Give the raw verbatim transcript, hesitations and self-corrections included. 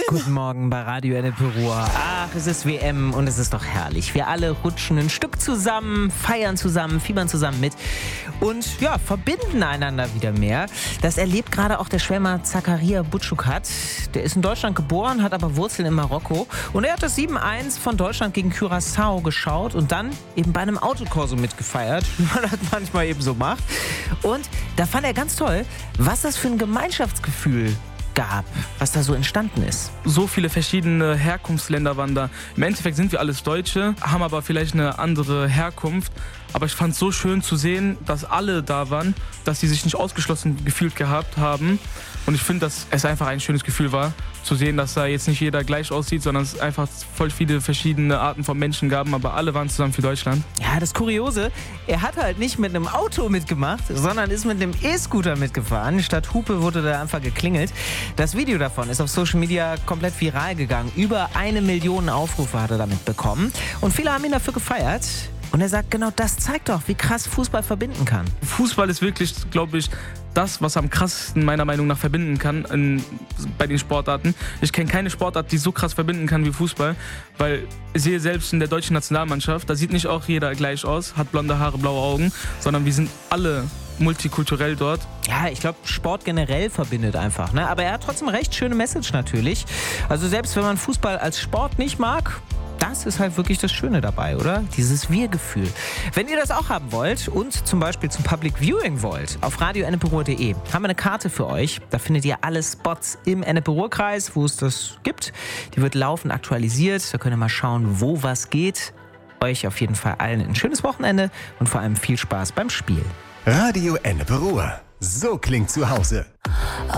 Guten Morgen bei Radio Enneperuhr. Ach, es ist W M und es ist doch herrlich. Wir alle rutschen ein Stück zusammen, feiern zusammen, fiebern zusammen mit und ja, verbinden einander wieder mehr. Das erlebt gerade auch der Schwemmer Zakaria Butschukat. Der ist in Deutschland geboren, hat aber Wurzeln in Marokko. Und er hat das sieben eins von Deutschland gegen Curaçao geschaut und dann eben bei einem Autokorso mitgefeiert, wie man das manchmal eben so macht. Und da fand er ganz toll, was das für ein Gemeinschaftsgefühl gab, was da so entstanden ist. So viele verschiedene Herkunftsländer waren da. Im Endeffekt sind wir alles Deutsche, haben aber vielleicht eine andere Herkunft. Aber ich fand es so schön zu sehen, dass alle da waren, dass sie sich nicht ausgeschlossen gefühlt gehabt haben. Und ich finde, dass es einfach ein schönes Gefühl war, zu sehen, dass da jetzt nicht jeder gleich aussieht, sondern es einfach voll viele verschiedene Arten von Menschen gab, aber alle waren zusammen für Deutschland. Ja, das Kuriose, er hat halt nicht mit einem Auto mitgemacht, sondern ist mit einem E-Scooter mitgefahren. Statt Hupe wurde da einfach geklingelt. Das Video davon ist auf Social Media komplett viral gegangen. Über eine Million Aufrufe hat er damit bekommen. Und viele haben ihn dafür gefeiert. Und er sagt, genau das zeigt doch, wie krass Fußball verbinden kann. Fußball ist wirklich, glaube ich, das, was am krassesten meiner Meinung nach verbinden kann in, bei den Sportarten. Ich kenne keine Sportart, die so krass verbinden kann wie Fußball, weil ich sehe selbst in der deutschen Nationalmannschaft, da sieht nicht auch jeder gleich aus, hat blonde Haare, blaue Augen, sondern wir sind alle multikulturell dort. Ja, ich glaube, Sport generell verbindet einfach, ne? Aber er hat trotzdem recht schöne Message natürlich. Also selbst wenn man Fußball als Sport nicht mag, das ist halt wirklich das Schöne dabei, oder? Dieses Wir-Gefühl. Wenn ihr das auch haben wollt und zum Beispiel zum Public Viewing wollt, auf radio enneperuhr punkt de haben wir eine Karte für euch. Da findet ihr alle Spots im Enneperuhr-Kreis, wo es das gibt. Die wird laufend aktualisiert. Da könnt ihr mal schauen, wo was geht. Euch auf jeden Fall allen ein schönes Wochenende und vor allem viel Spaß beim Spiel. Radio Enneperuhr. So klingt zu Hause.